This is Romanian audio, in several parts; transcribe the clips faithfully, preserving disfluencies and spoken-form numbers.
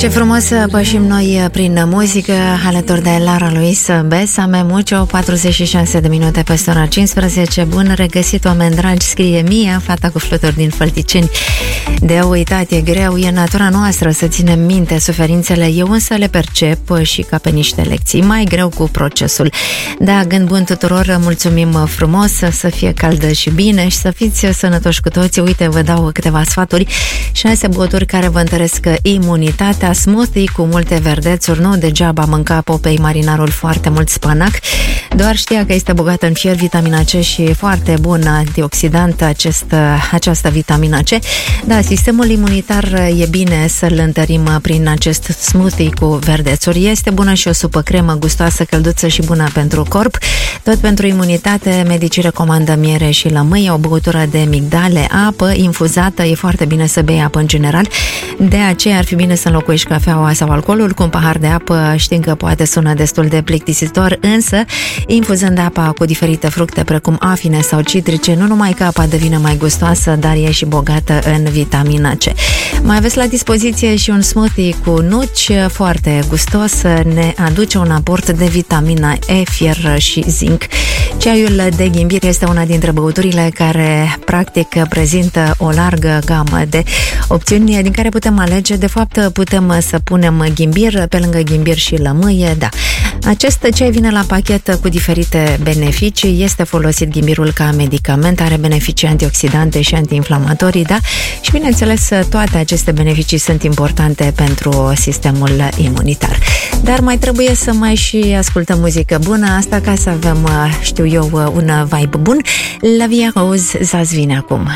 Ce frumos pășim noi prin muzică alături de Lara Luis, Besame Mucho, patruzeci și șase de minute peste ora cincisprezece. Bun regăsit, oameni dragi, scrie Mia, fata cu fluturi din Fălticeni. De uitat e greu, e natura noastră să ținem minte suferințele, eu însă le percep și ca pe niște lecții. Mai greu cu procesul. Da, gând bun tuturor, mulțumim frumos, să fie caldă și bine și să fiți sănătoși cu toții. Uite, vă dau câteva sfaturi, șase băuturi care vă întăresc imunitatea, smoothie cu multe verdețuri, nu degeaba mânca Popei marinarul foarte mult spanac, doar știa că este bogată în fier, vitamina C și foarte bun antioxidant acest, această vitamina C. Da, sistemul imunitar e bine să-l întărim prin acest smoothie cu verdețuri. Este bună și o supă cremă gustoasă, călduță și bună pentru corp. Tot pentru imunitate, medicii recomandă miere și lămâie, o băutură de migdale, apă infuzată, e foarte bine să bei apă în general, de aceea ar fi bine să înlocuiești cafeaua sau alcoolul cu un pahar de apă. Știm că poate sună destul de plictisitor, însă infuzând apa cu diferite fructe precum afine sau citrice, nu numai că apa devine mai gustoasă, dar e și bogată în vitamina C. Mai aveți la dispoziție și un smoothie cu nuci foarte gustos, ne aduce un aport de vitamina E, fier și zinc. Ceaiul de ghimbir este una dintre băuturile care practic prezintă o largă gamă de opțiuni din care putem alege. De fapt, putem să punem ghimbir, pe lângă ghimbir și lămâie, da. Acest ceai vine la pachet cu diferite beneficii, este folosit ghimbirul ca medicament, are beneficii antioxidante și antiinflamatorii, da? Și bineînțeles, toate aceste beneficii sunt importante pentru sistemul imunitar. Dar mai trebuie să mai și ascultăm muzică bună, asta ca să avem, știu eu, un vibe bun. La Via Rose, Zaz vine acum.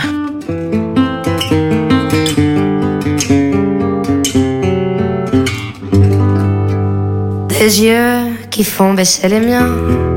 Des yeux qui font baisser les miens,